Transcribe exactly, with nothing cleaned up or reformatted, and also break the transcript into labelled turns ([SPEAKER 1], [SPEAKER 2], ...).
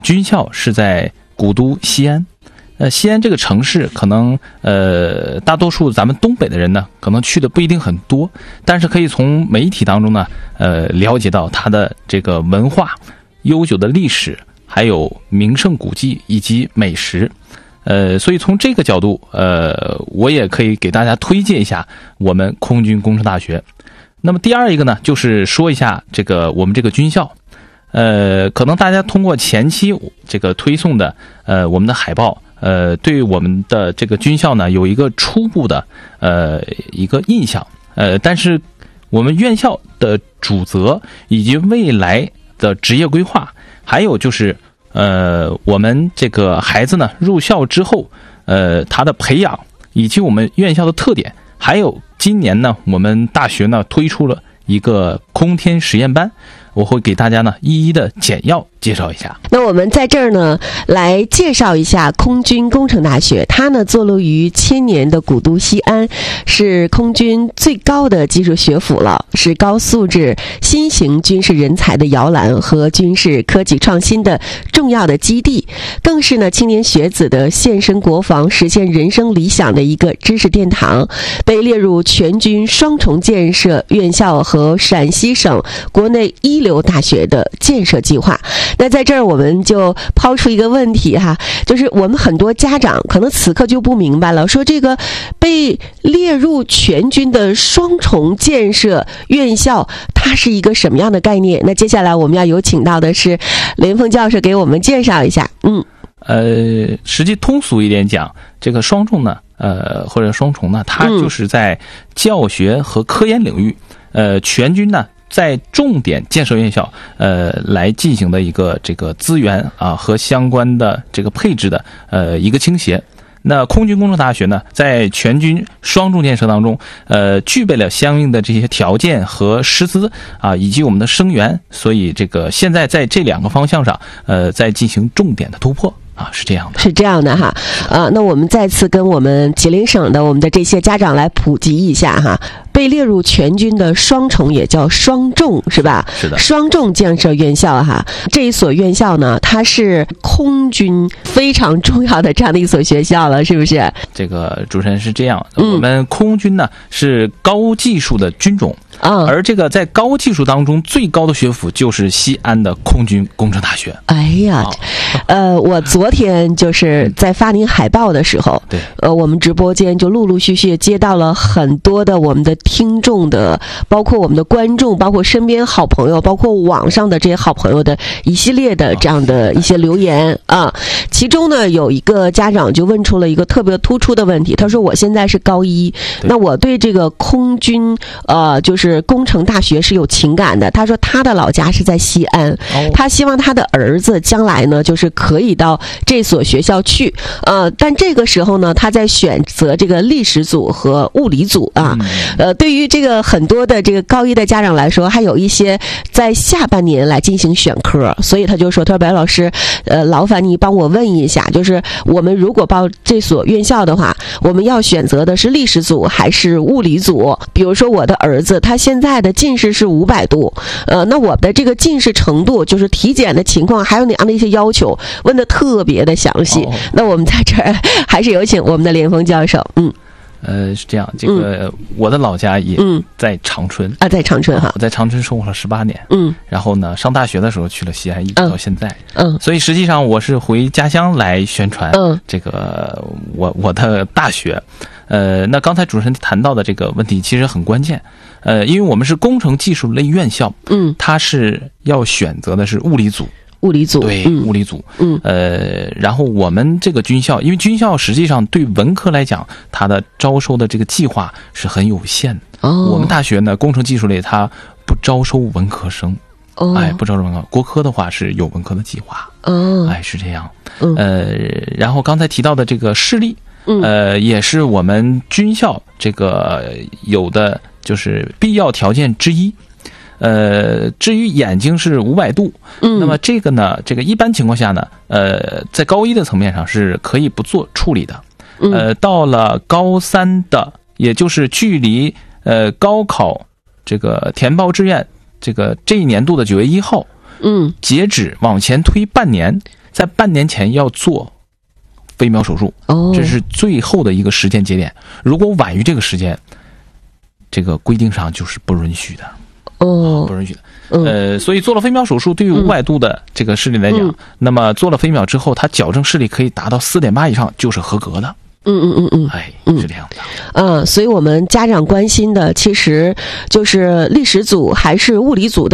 [SPEAKER 1] 军校是在古都西安。呃，西安这个城市可能呃大多数咱们东北的人呢，可能去的不一定很多，但是可以从媒体当中呢，呃了解到它的这个文化、悠久的历史，还有名胜古迹以及美食。呃，所以从这个角度，呃，我也可以给大家推荐一下我们空军工程大学。那么第二一个呢，就是说一下这个我们这个军校。呃，可能大家通过前期这个推送的呃我们的海报，呃，对我们的这个军校呢有一个初步的呃一个印象，呃，但是我们院校的主责以及未来的职业规划，还有就是呃我们这个孩子呢入校之后，呃他的培养以及我们院校的特点，还有今年呢我们大学呢推出了一个空天实验班。我会给大家呢一一的简要介绍一下。
[SPEAKER 2] 那我们在这儿呢来介绍一下空军工程大学，它呢坐落于千年的古都西安，是空军最高的技术学府了，是高素质新型军事人才的摇篮和军事科技创新的重要的基地，更是呢青年学子的献身国防、实现人生理想的一个知识殿堂，被列入全军双重建设院校和陕西省国内一流大学的建设计划。那在这儿我们就抛出一个问题哈，就是我们很多家长可能此刻就不明白了，说这个被列入全军的双重建设院校它是一个什么样的概念？那接下来我们要有请到的是连峰教授给我们介绍一下。嗯，
[SPEAKER 1] 呃，实际通俗一点讲，这个双重呢，呃，或者双重呢，它就是在教学和科研领域，呃，全军呢在重点建设院校，呃，来进行的一个这个资源啊和相关的这个配置的呃一个倾斜。那空军工程大学呢，在全军双重建设当中，呃，具备了相应的这些条件和师资啊，以及我们的生源，所以这个现在在这两个方向上，呃，在进行重点的突破。啊，是这样的，
[SPEAKER 2] 是这样的哈，啊，那我们再次跟我们吉林省的我们的这些家长来普及一下哈，被列入全军的双重也叫双重是吧？
[SPEAKER 1] 是的，
[SPEAKER 2] 双重建设院校哈，这一所院校呢，它是空军非常重要的这样的一所学校了，是不是？
[SPEAKER 1] 这个主持人是这样，嗯、我们空军呢是高技术的军种。
[SPEAKER 2] 啊，
[SPEAKER 1] 而这个在高技术当中最高的学府就是西安的空军工程大学。
[SPEAKER 2] 哎呀，呃，我昨天就是在发您海报的时候，
[SPEAKER 1] 对，
[SPEAKER 2] 呃，我们直播间就陆陆续续接到了很多的我们的听众的，包括我们的观众，包括身边好朋友，包括网上的这些好朋友的一系列的这样的一些留言啊。其中呢，有一个家长就问出了一个特别突出的问题，他说：“我现在是高一，那我对这个空军呃，就是。”工程大学是有情感的，他说他的老家是在西安，他希望他的儿子将来呢就是可以到这所学校去，呃，但这个时候呢他在选择这个历史组和物理组啊，呃，对于这个很多的这个高一的家长来说，还有一些在下半年来进行选科，所以他就说，他说白老师，呃，劳烦你帮我问一下，就是我们如果报这所院校的话，我们要选择的是历史组还是物理组？比如说我的儿子他现在的近视是五百度，呃，那我的这个近视程度，就是体检的情况，还有哪样的一些要求，问的特别的详细。哦、那我们在这儿还是有请我们的连峰教授，嗯。
[SPEAKER 1] 呃，是这样，这个、嗯、我的老家也在长春、嗯、
[SPEAKER 2] 啊，在长春哈，
[SPEAKER 1] 我在长春生活了十八年，
[SPEAKER 2] 嗯，
[SPEAKER 1] 然后呢，上大学的时候去了西安，一直到现在，
[SPEAKER 2] 嗯，
[SPEAKER 1] 所以实际上我是回家乡来宣传，
[SPEAKER 2] 嗯，
[SPEAKER 1] 这个我我的大学，呃，那刚才主持人谈到的这个问题其实很关键，呃，因为我们是工程技术类院校，
[SPEAKER 2] 嗯，
[SPEAKER 1] 它是要选择的是物理组。
[SPEAKER 2] 物理组
[SPEAKER 1] 对、
[SPEAKER 2] 嗯、
[SPEAKER 1] 物理组，
[SPEAKER 2] 嗯，
[SPEAKER 1] 呃，然后我们这个军校，因为军校实际上对文科来讲，它的招收的这个计划是很有限的。
[SPEAKER 2] 哦，
[SPEAKER 1] 我们大学呢，工程技术类它不招收文科生，
[SPEAKER 2] 哦，
[SPEAKER 1] 哎，不招收文科，国科的话是有文科的计划，
[SPEAKER 2] 哦，
[SPEAKER 1] 哎，是这样，
[SPEAKER 2] 嗯，
[SPEAKER 1] 呃，然后刚才提到的这个视力，
[SPEAKER 2] 嗯，
[SPEAKER 1] 呃，也是我们军校这个有的就是必要条件之一。呃，至于眼睛是五百度，
[SPEAKER 2] 嗯，
[SPEAKER 1] 那么这个呢，这个一般情况下呢，呃，在高一的层面上是可以不做处理的，
[SPEAKER 2] 嗯、
[SPEAKER 1] 呃，到了高三的，也就是距离呃高考这个填报志愿这个这一年度的九月一号，
[SPEAKER 2] 嗯，
[SPEAKER 1] 截止往前推半年， 在半年前要做飞秒手术，
[SPEAKER 2] 哦，
[SPEAKER 1] 这是最后的一个时间节点。如果晚于这个时间，这个规定上就是不允许的。
[SPEAKER 2] 哦，
[SPEAKER 1] 不允许的。
[SPEAKER 2] 嗯、
[SPEAKER 1] 呃，所以做了飞秒手术，对于五百度的这个视力来讲，
[SPEAKER 2] 嗯、
[SPEAKER 1] 那么做了飞秒之后，它矫正视力可以达到四点八以上，就是合格的。
[SPEAKER 2] 嗯嗯嗯嗯，
[SPEAKER 1] 哎，是这样的。
[SPEAKER 2] 嗯，所以我们家长关心的其实就是历史组还是物理组的。